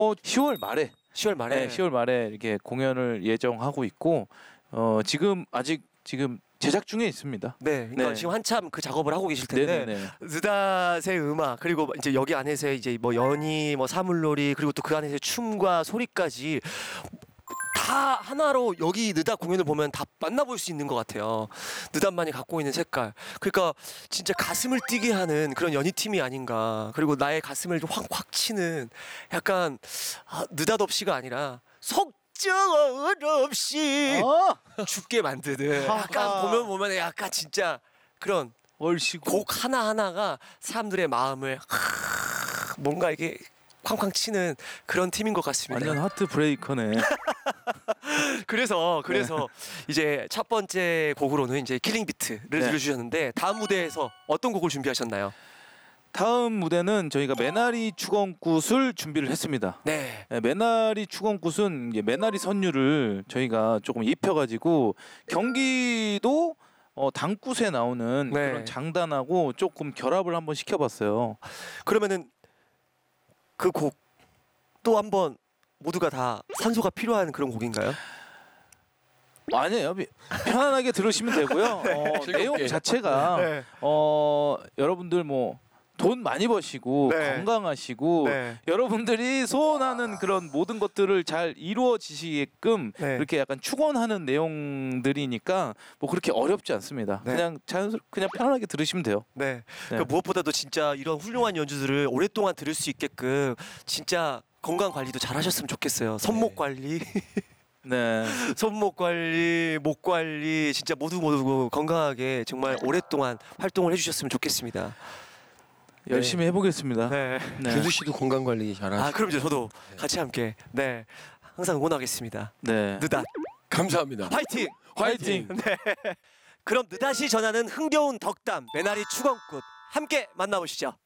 10월 말에 10월 말에. 네, 10월 말에 이렇게 공연을 예정하고 있고 지금 제작 중에 있습니다. 네, 그러니까 네. 지금 한참 그 작업을 하고 계실 텐데 네네네. 느닷의 음악 그리고 이제 여기 안에서의 이제 뭐 연희, 뭐 사물놀이 그리고 또 그 안에서의 춤과 소리까지 다 하나로 여기 느닷 공연을 보면 다 만나볼 수 있는 것 같아요. 느닷만이 갖고 있는 색깔. 그러니까 진짜 가슴을 뛰게 하는 그런 연희 팀이 아닌가. 그리고 나의 가슴을 확 치는 약간 느닷없이가 아니라 속절 없이 죽게 만드는 약간 보면 약간 진짜 그런 월시고 곡 하나하나가 사람들의 마음을 뭔가 이게 쾅쾅 치는 그런 팀인 것 같습니다. 완전 하트 브레이커네. 그래서 이제 첫 번째 곡으로는 이제 킬링 비트를 들려주셨는데 다음 무대에서 어떤 곡을 준비하셨나요? 다음 무대는 저희가 메나리 추건굿을 준비를 했습니다. 네. 메나리 추건굿은 이제 메나리 선율을 저희가 조금 입혀가지고 경기도 당굿에 나오는 그런 장단하고 조금 결합을 한번 시켜봤어요. 그러면은 그 곡 또 한번 모두가 다 산소가 필요한 그런 곡인가요? 아니에요. 편안하게 들으시면 되고요. 내용 자체가 여러분들 뭐 돈 많이 버시고 건강하시고 여러분들이 소원하는 그런 모든 것들을 잘 이루어지시게끔 이렇게 약간 축원하는 내용들이니까 뭐 그렇게 어렵지 않습니다. 그냥 그냥 편안하게 들으시면 돼요. 네. 그러니까 무엇보다도 진짜 이런 훌륭한 연주들을 오랫동안 들을 수 있게끔 진짜 건강 관리도 잘 하셨으면 좋겠어요. 손목 관리. 네. 손목 관리, 목 관리 진짜 모두 건강하게 정말 오랫동안 활동을 해주셨으면 좋겠습니다. 열심히 해보겠습니다. 네. 준수 씨도 건강 관리 잘하시고. 그럼요. 저도 같이 함께 항상 응원하겠습니다. 네. 느닷 감사합니다. 화이팅! 화이팅! 네. 그럼 느닷이 전하는 흥겨운 덕담 메나리 추건굿 함께 만나보시죠.